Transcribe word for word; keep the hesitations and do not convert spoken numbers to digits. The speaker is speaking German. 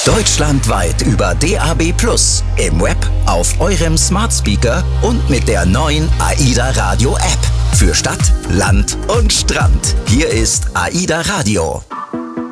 Deutschlandweit über D A B plus, im Web, auf eurem Smart Speaker und mit der neuen AIDA Radio App. Für Stadt, Land und Strand. Hier ist AIDA Radio.